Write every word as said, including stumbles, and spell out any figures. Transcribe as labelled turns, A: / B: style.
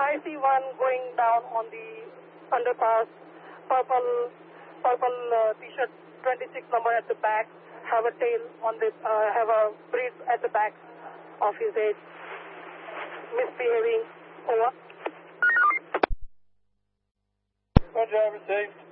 A: I see one going down on the underpass, purple, purple uh, T-shirt, twenty-six number at the back, have a tail on the, uh, have a brace at the back of his head, misbehaving. Over.
B: Roger, received.